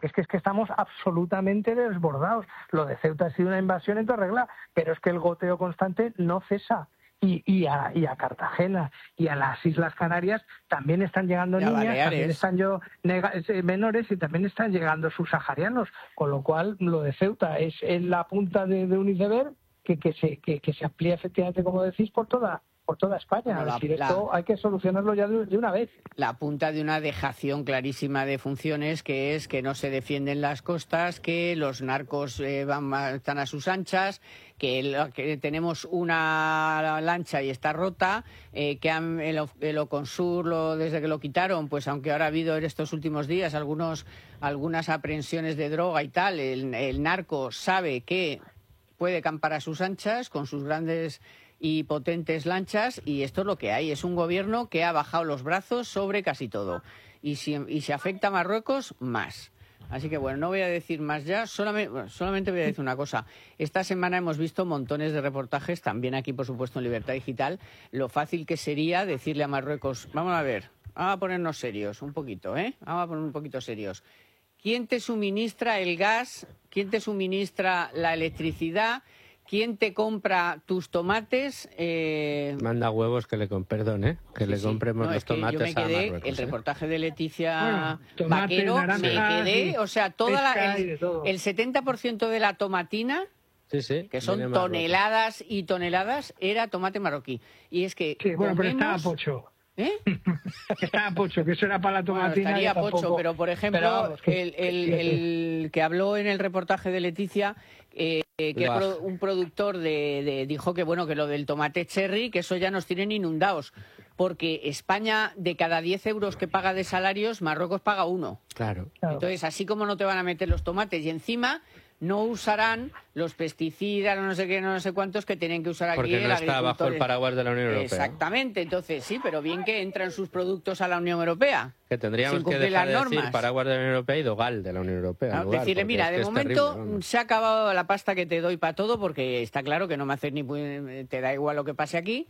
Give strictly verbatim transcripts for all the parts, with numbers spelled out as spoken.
porque es que, es que estamos absolutamente desbordados. Lo de Ceuta ha sido una invasión en toda regla, pero es que el goteo constante no cesa. Y, y, a, y a Cartagena y a las Islas Canarias también están llegando niñas, Baleares. También están yo, nega, menores y también están llegando subsaharianos, con lo cual lo de Ceuta es en la punta de, de un iceberg que, que, se, que, que se amplía efectivamente, como decís, por toda por toda España. Bueno, la, es decir, esto la, hay que solucionarlo ya de, de una vez. La punta de una dejación clarísima de funciones, que es que no se defienden las costas, que los narcos eh, van están a sus anchas, que, el, que tenemos una lancha y está rota, eh, que han, el, el Oconsur, lo, desde que lo quitaron, pues aunque ahora ha habido en estos últimos días algunos algunas aprehensiones de droga y tal, el, el narco sabe que puede campar a sus anchas con sus grandes y potentes lanchas, y esto es lo que hay. Es un gobierno que ha bajado los brazos sobre casi todo. Y si, y si afecta a Marruecos, más. Así que bueno, no voy a decir más ya, solamente, bueno, solamente voy a decir una cosa. Esta semana hemos visto montones de reportajes, también aquí por supuesto en Libertad Digital, lo fácil que sería decirle a Marruecos, vamos a ver, vamos a ponernos serios un poquito, ¿eh? Vamos a poner un poquito serios. ¿Quién te suministra el gas? ¿Quién te suministra la electricidad? ¿Quién te compra tus tomates? Eh... Manda huevos que le con perdón, ¿eh? Que sí, le compremos sí. no, los tomates yo me quedé, a Marruecos. El ¿eh? reportaje de Leticia bueno, tomate, Vaquero, naranja, me quedé, sí, o sea, toda la, el, todo. el setenta por ciento de la tomatina, sí, sí, que son toneladas y toneladas, era tomate marroquí. Y es que sí, bueno, comemos... pero estaba pocho. ¿Eh? Estaba pocho, que eso era para la tomatina. Bueno, estaría tampoco... pocho, pero por ejemplo, pero vamos, que, el, el, que... el que habló en el reportaje de Leticia, eh, que pro, un productor de, de, dijo que bueno que lo del tomate cherry, que eso ya nos tienen inundados, porque España, de cada diez euros que paga de salarios, Marruecos paga uno. Claro. Entonces, así como no te van a meter los tomates, y encima no usarán los pesticidas, no sé qué, no sé cuántos que tienen que usar aquí. Porque no está bajo el paraguas de la Unión Europea. Exactamente, entonces sí, pero bien que entran sus productos a la Unión Europea. Que tendríamos que dejar de decir paraguas de la Unión Europea y Dogal de la Unión Europea. No, lugar, decirle, mira, es de momento terrible, se ha acabado la pasta que te doy para todo, porque está claro que no me haces ni... te da igual lo que pase aquí.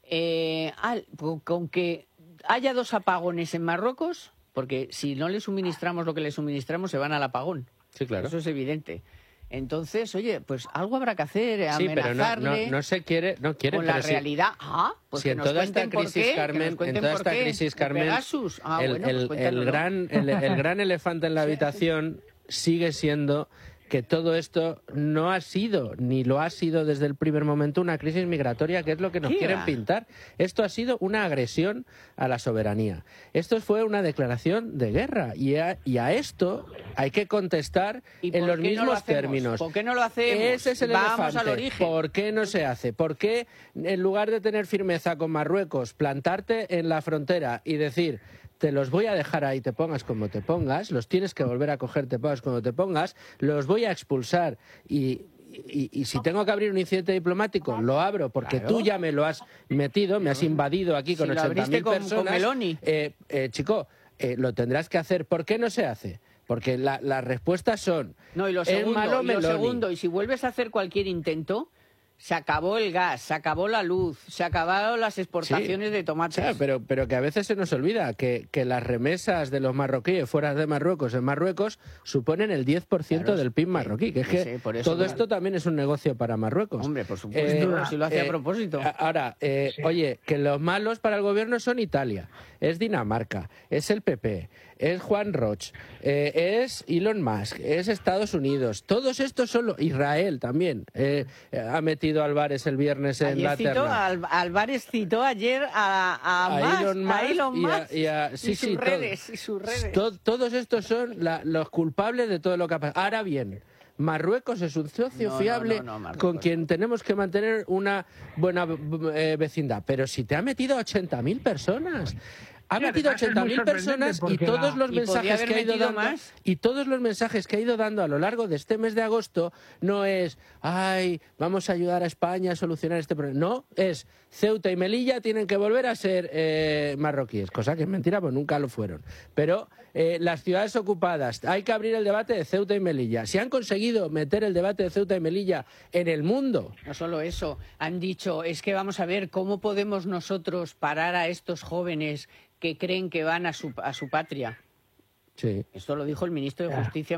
Eh, con que haya dos apagones en Marruecos, porque si no le suministramos lo que le suministramos, se van al apagón. Sí, claro. Eso es evidente. Entonces, oye, pues algo habrá que hacer, sí, amenazarle pero no, no, no se quiere, no quiere, con la realidad. Si, ah, pues si que en nos toda esta crisis, Carmen, en toda esta crisis, Carmen, ah, el, bueno, el, pues el gran, el, el gran elefante en la habitación sigue siendo que todo esto no ha sido, ni lo ha sido desde el primer momento, una crisis migratoria, que es lo que nos quieren pintar. Esto ha sido una agresión a la soberanía. Esto fue una declaración de guerra, y a, y a esto hay que contestar en los mismos términos. ¿Por qué no lo hacemos? Ese es el Vamos elefante. Al origen. ¿Por qué no se hace? ¿Por qué, en lugar de tener firmeza con Marruecos, plantarte en la frontera y decir... te los voy a dejar ahí, te pongas como te pongas, los tienes que volver a coger, te pongas como te pongas, los voy a expulsar y, y, y si tengo que abrir un incidente diplomático, lo abro porque claro. Tú ya me lo has metido, me has invadido aquí con si ochenta mil personas. Con Meloni. Eh, eh, chico, eh, lo tendrás que hacer. ¿Por qué no se hace? Porque la, las respuestas son... No, y lo segundo, malo y lo Meloni. segundo, y si vuelves a hacer cualquier intento... Se acabó el gas, se acabó la luz, se acabaron las exportaciones sí, de tomates. Sí, pero, pero que a veces se nos olvida que, que las remesas de los marroquíes fuera de Marruecos en Marruecos suponen el diez por ciento claro, del P I B marroquí, que es que sí, todo claro. esto también es un negocio para Marruecos. Hombre, por supuesto, eh, si lo hace eh, a propósito. Ahora, eh, sí. oye, que los malos para el gobierno son Italia, es Dinamarca, es el P P, es Juan Roch, eh, es Elon Musk, es Estados Unidos, todos estos son los... Israel también eh, ha metido Álvarez el viernes en ayer la citó, terna. Al, Álvarez citó ayer a, a, a, Musk, Elon Musk a Elon Musk y, a, y, a, sí, y, sus sí, redes, todo, y sus redes. To, todos estos son la, los culpables de todo lo que ha pasado. Ahora bien, Marruecos es un socio no, fiable no, no, no, con quien tenemos que mantener una buena eh, vecindad. Pero si te ha metido a ochenta mil personas... Ha sí, metido ochenta mil personas y todos los mensajes que ha ido dando más? y todos los mensajes que ha ido dando a lo largo de este mes de agosto no es ay, vamos a ayudar a España a solucionar este problema. No, es Ceuta y Melilla tienen que volver a ser eh, marroquíes, cosa que es mentira, pues nunca lo fueron. Pero eh, las ciudades ocupadas, hay que abrir el debate de Ceuta y Melilla. Si han conseguido meter el debate de Ceuta y Melilla en el mundo. No solo eso, han dicho, es que vamos a ver cómo podemos nosotros parar a estos jóvenes que creen que van a su, a su patria. Sí. Esto lo dijo el ministro de Justicia.